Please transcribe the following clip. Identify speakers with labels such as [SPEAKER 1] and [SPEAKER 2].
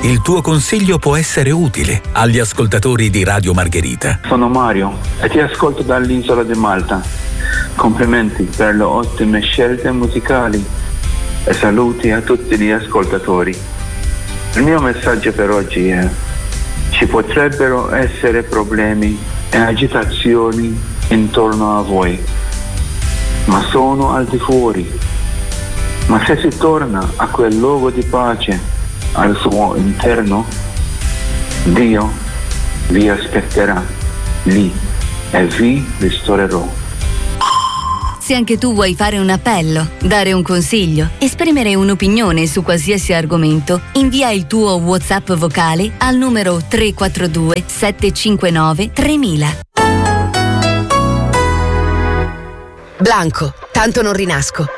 [SPEAKER 1] Il tuo consiglio può essere utile agli ascoltatori di Radio Margherita.
[SPEAKER 2] Sono Mario e ti ascolto dall'isola di Malta. Complimenti per le ottime scelte musicali e saluti a tutti gli ascoltatori. Il mio messaggio per oggi è: ci potrebbero essere problemi e agitazioni intorno a voi, ma sono al di fuori. Ma se si torna a quel luogo di pace al suo interno, Dio vi aspetterà lì e vi ristorerò.
[SPEAKER 3] Se anche tu vuoi fare un appello, dare un consiglio, esprimere un'opinione su qualsiasi argomento, invia il tuo WhatsApp vocale al numero 342 759 3000.
[SPEAKER 4] Blanco, tanto non rinasco.